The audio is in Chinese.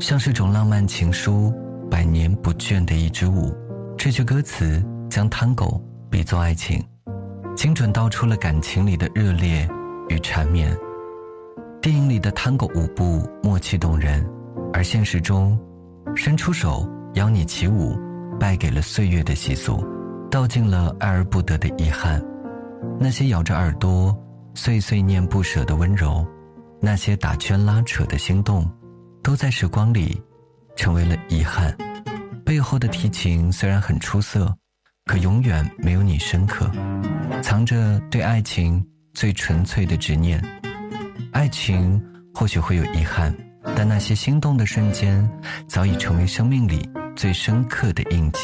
像是种浪漫情书，百年不倦的一支舞。这句歌词将探戈比作爱情，精准道出了感情里的热烈与缠绵。电影里的探戈舞步默契动人，而现实中伸出手邀你起舞，败给了岁月的习俗，道尽了爱而不得的遗憾。那些咬着耳朵碎碎念不舍的温柔，那些打圈拉扯的心动，都在时光里成为了遗憾。背后的提琴虽然很出色，可永远没有你深刻，藏着对爱情最纯粹的执念。爱情或许会有遗憾，但那些心动的瞬间早已成为生命里最深刻的印记。